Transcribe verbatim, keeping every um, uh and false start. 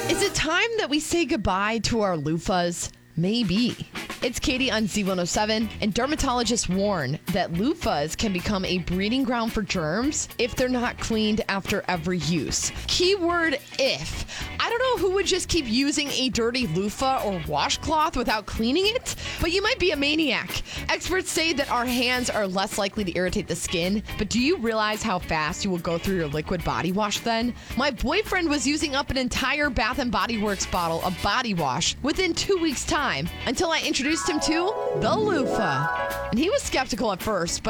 Is it time that we say goodbye to our loofahs? Maybe. It's Katie on Z one oh seven, and dermatologists warn that loofahs can become a breeding ground for germs if they're not cleaned after every use. Keyword if. I don't know who would just keep using a dirty loofah or washcloth without cleaning it, but you might be a maniac. Experts say that our hands are less likely to irritate the skin, but do you realize how fast you will go through your liquid body wash then? My boyfriend was using up an entire Bath and Body Works bottle of body wash within two weeks' time until I introduced him to the loofah. And he was skeptical at first, but